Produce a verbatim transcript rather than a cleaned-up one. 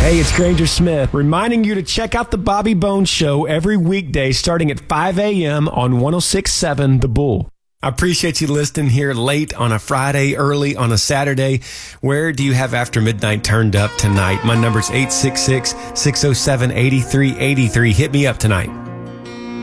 Hey, it's Granger Smith, reminding you to check out the Bobby Bones Show every weekday starting at five a.m. on one oh six point seven The Bull. I appreciate you listening here late on a Friday, early on a Saturday. Where do you have After Midnight turned up tonight? My number's eight six six, six oh seven, eight three eight three. Hit me up tonight.